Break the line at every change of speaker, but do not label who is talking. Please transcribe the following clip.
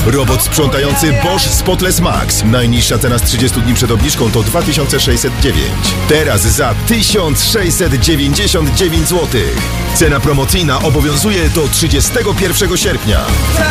Robot sprzątający Bosch Spotless Max. Najniższa cena z 30 dni przed obniżką to 2609. Teraz za 1699 zł. Cena promocyjna obowiązuje do 31 sierpnia.